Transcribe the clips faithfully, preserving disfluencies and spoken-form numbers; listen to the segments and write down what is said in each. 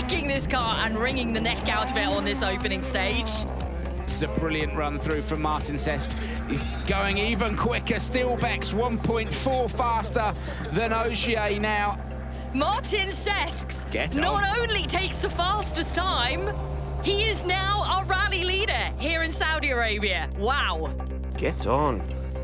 kicking this car and wringing the neck out of it on this opening stage. This is a brilliant run through from Martin Cesks. He's going even quicker. Stielbeck's one point four faster than Ogier now. Martin Cesks Get on. not only takes the fastest time, he is now our rally leader here in Saudi Arabia. Wow. Get on.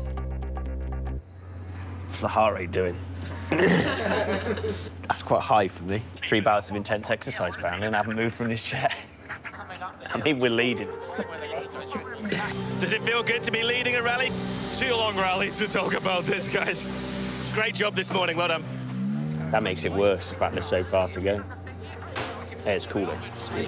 What's the heart rate doing? That's quite high for me. Three bouts of intense exercise, apparently, and I haven't moved from this chair. I mean, we're leading. Does it feel good to be leading a rally? Too long rally to talk about this, guys. Great job this morning, well done. That makes it worse, the fact there's so far to go. Hey, it's cool, though. It's good.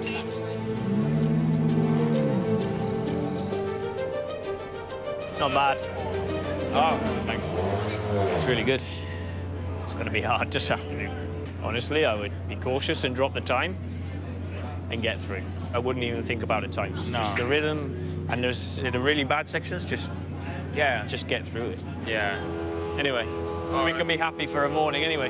Not bad. Oh, thanks. It's really good. It's going to be hard this afternoon. Honestly, I would be cautious and drop the time and get through. I wouldn't even think about the times. No. Just the rhythm, and there's in the really bad sections, just yeah, just get through it. Yeah. Anyway, oh, we can be happy for a morning anyway.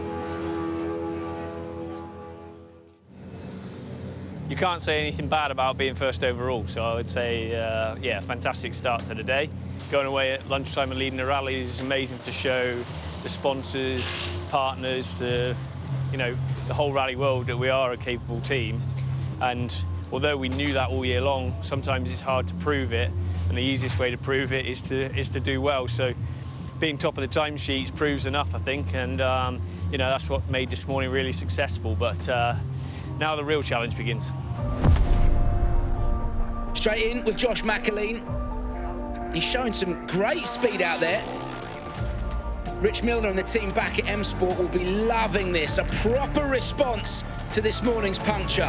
You can't say anything bad about being first overall, so I would say, uh, yeah, fantastic start to the day. Going away at lunchtime and leading the rally is amazing to show the sponsors, partners, uh, you know, the whole rally world that we are a capable team. And although we knew that all year long, sometimes it's hard to prove it, and the easiest way to prove it is to is to do well. So being top of the timesheets proves enough, I think, and um, you know, that's what made this morning really successful. But uh, now the real challenge begins. Straight in with Josh McAleen. He's showing some great speed out there. Rich Milner and the team back at M Sport will be loving this. A proper response to this morning's puncture.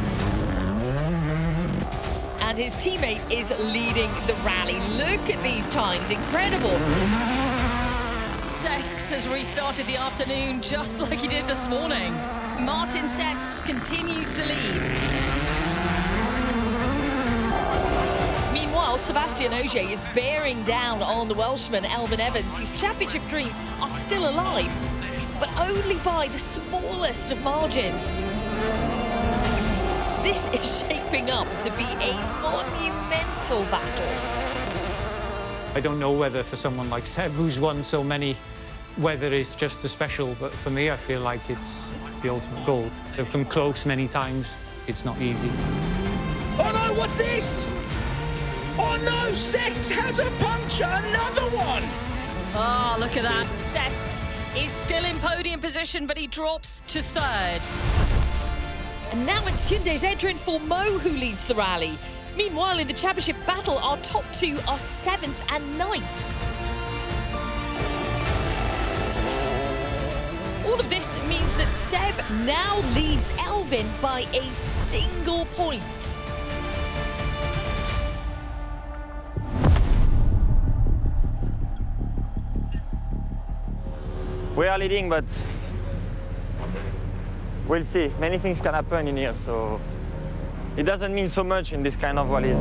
And his teammate is leading the rally. Look at these times, incredible. Cesks has restarted the afternoon just like he did this morning. Martin Cesks continues to lead. Meanwhile, Sébastien Ogier is bearing down on the Welshman Elfyn Evans, whose championship dreams are still alive, but only by the smallest of margins. This is shaping up to be a monumental battle. I don't know whether for someone like Seb, who's won so many, whether it's just as special, but for me, I feel like it's the ultimate goal. They've come close many times. It's not easy. Oh no, what's this? Oh no, Cesks has a puncture, another one! Oh, look at that. Cesks is still in podium position, but he drops to third. And now it's Hyundai's Adrian Fourmeau who leads the rally. Meanwhile, in the championship battle, our top two are seventh and ninth. All of this means that Seb now leads Elfyn by a single point. We are leading, but we'll see. Many things can happen in here, so it doesn't mean so much in this kind of rallies.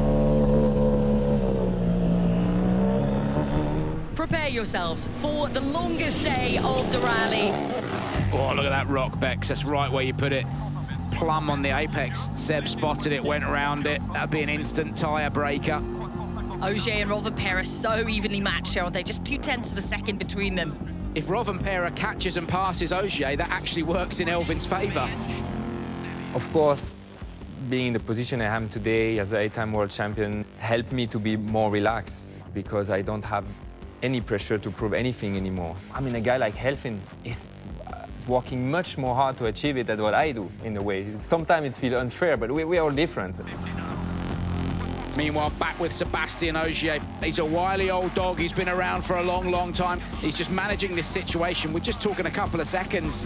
Prepare yourselves for the longest day of the rally. Oh, look at that rock, Bex. That's right where you put it. Plumb on the apex. Seb spotted it, went around it. That'd be an instant tyre breaker. Ogier and Rovanperä so evenly matched, aren't they? Just two tenths of a second between them. If Rovanperä catches and passes Ogier, that actually works in Elfyn's favour. Of course, being in the position I am today as an eight-time world champion helped me to be more relaxed because I don't have any pressure to prove anything anymore. I mean, a guy like Elfyn is working much more hard to achieve it than what I do, in a way. Sometimes it feels unfair, but we, we are all different. Meanwhile, back with Sébastien Ogier. He's a wily old dog. He's been around for a long, long time. He's just managing this situation. We're just talking a couple of seconds.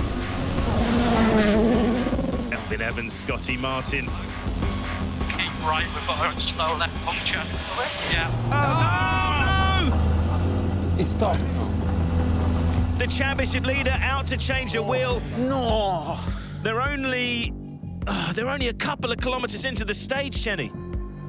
Elfyn Evans, Scotty Martin. Keep right before a slow left puncture. Yeah. Oh, no! He stopped. The championship leader out to change the wheel. No! They're only... Uh, they're only a couple of kilometres into the stage, Chenny.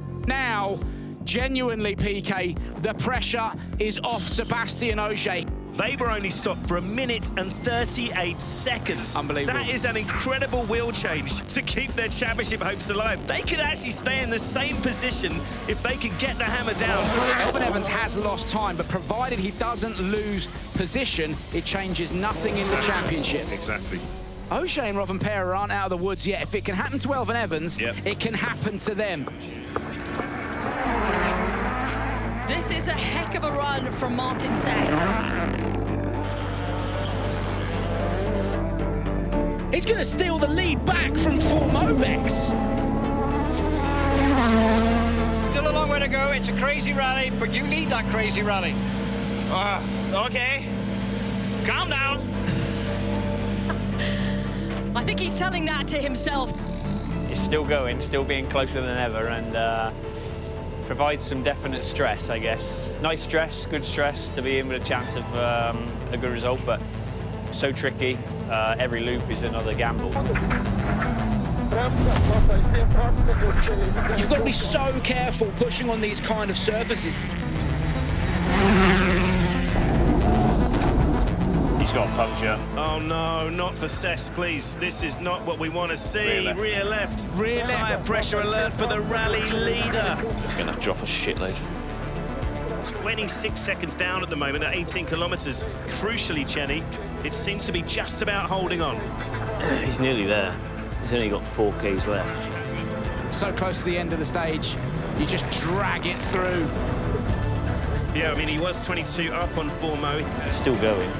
Now, genuinely, P K, the pressure is off Sébastien Ogier. They were only stopped for a minute and thirty-eight seconds. Unbelievable. That is an incredible wheel change to keep their championship hopes alive. They could actually stay in the same position if they could get the hammer down. Elfyn Evans has lost time, but provided he doesn't lose position, it changes nothing in the championship. Exactly. Ogier and Rovanperä aren't out of the woods yet. If it can happen to Elfyn Evans, yep. it can happen to them. This is a heck of a run from Martin Sesks. He's going to steal the lead back from Formobex. Still a long way to go. It's a crazy rally, but you need that crazy rally. Uh, okay. Calm down. I think he's telling that to himself. It's still going, still being closer than ever, and uh, provides some definite stress, I guess. Nice stress, good stress to be in with a chance of um, a good result, but so tricky. Uh, every loop is another gamble. You've got to be so careful pushing on these kind of surfaces. He's got a puncture. Oh no, not for Sess, please. This is not what we want to see. Rear left. Rear left. Rear Tyre left. pressure alert for the rally leader. He's going to drop a shitload. twenty-six seconds down at the moment at eighteen kilometres. Crucially, Chenny, it seems to be just about holding on. He's nearly there. He's only got four Ks left. So close to the end of the stage, you just drag it through. Yeah, I mean, he was twenty-two up on Formo. Still going.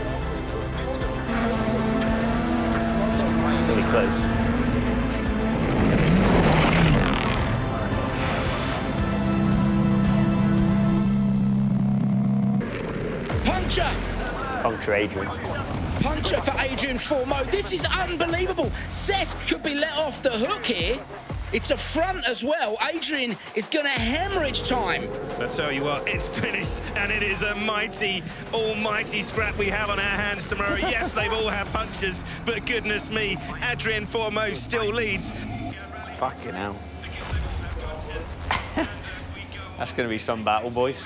It's really close. Puncture! Puncture Adrian. Puncture for Adrian Formeau. This is unbelievable. Seth could be let off the hook here. It's a front as well. Adrian is going to hemorrhage time. I tell you what, it's finished, and it is a mighty, almighty scrap we have on our hands tomorrow. Yes, they've all had punctures, but goodness me, Adrian Formeau still leads. Fucking hell. That's going to be some battle, boys.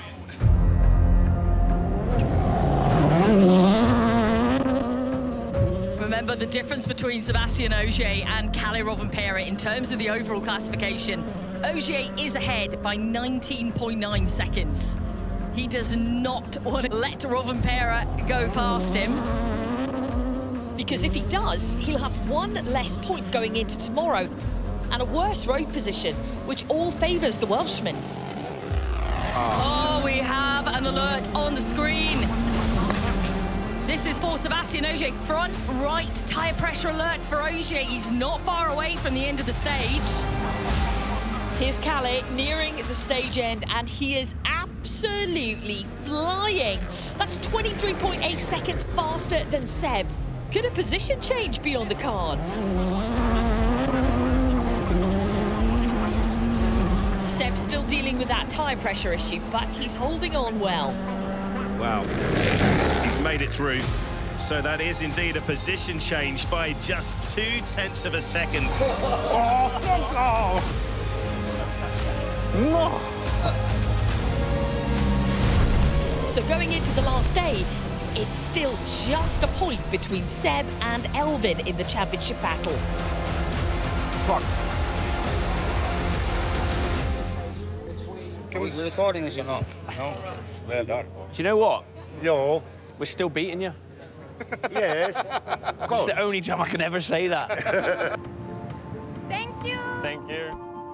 Remember the difference between Sébastien Ogier and Kalle Rovanperä in terms of the overall classification. Ogier is ahead by nineteen point nine seconds. He does not want to let Rovanperä go past him, because if he does, he'll have one less point going into tomorrow and a worse road position, which all favours the Welshman. Oh, we have an alert on the screen. This is for Sébastien Ogier. Front right tyre pressure alert for Ogier. He's not far away from the end of the stage. Here's Kalle nearing the stage end, and he is absolutely flying. That's twenty-three point eight seconds faster than Seb. Could a position change be on the cards? Seb's still dealing with that tyre pressure issue, but he's holding on well. Wow, he's made it through. So that is indeed a position change by just two tenths of a second. Oh, fuck off! No! So going into the last day, it's still just a point between Seb and Elfyn in the championship battle. Fuck. Are we recording this or not? No. Well done. Do you know what? Yo. We're still beating you. Yes. Of course. It's the only time I can ever say that. Thank you. Thank you.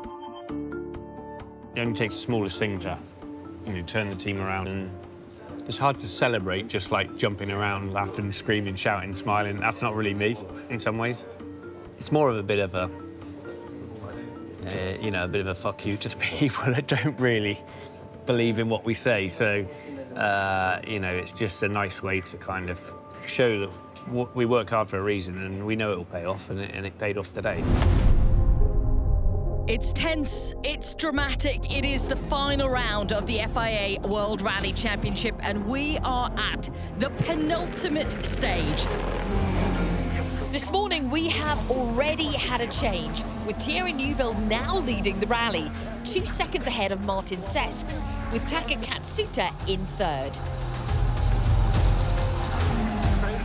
It only takes the smallest thing to, you know, turn the team around, and it's hard to celebrate just like jumping around, laughing, screaming, shouting, smiling. That's not really me in some ways. It's more of a bit of a, uh, you know, a bit of a fuck you to the people that don't really believe in what we say. So, uh, you know, it's just a nice way to kind of show that w we work hard for a reason, and we know it will pay off, and it, and it paid off today. It's tense, it's dramatic. It is the final round of the F I A World Rally Championship, and we are at the penultimate stage. This morning, we have already had a change, with Thierry Neuville now leading the rally, two seconds ahead of Martin Sesks, with Taka Katsuta in third.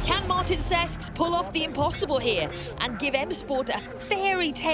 Can Martin Cesks pull off the impossible here and give M Sport a fairy tale